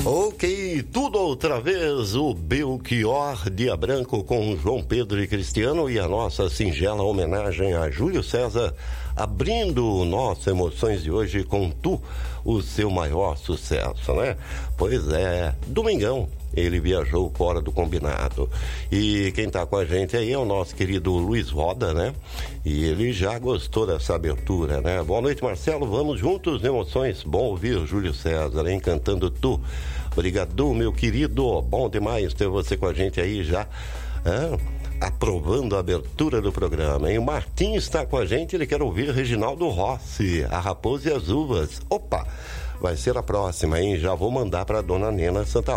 Ok, tudo outra vez, o Belchior Dia Branco com João Pedro e Cristiano e a nossa singela homenagem a Júlio César, abrindo o nosso Emoções de hoje com Tu, o seu maior sucesso, né? Pois é, domingão. Ele viajou fora do combinado. E quem tá com a gente aí é o nosso querido Luiz Roda, né? E ele já gostou dessa abertura, né? Boa noite, Marcelo. Vamos juntos, emoções. Bom ouvir Júlio César, hein? Cantando Tu. Obrigado, meu querido. Bom demais ter você com a gente aí já, aprovando a abertura do programa, hein? O Martim está com a gente, ele quer ouvir Reginaldo Rossi, A Raposa e as Uvas. Opa! Vai ser a próxima, hein? Já vou mandar para dona Nena Santa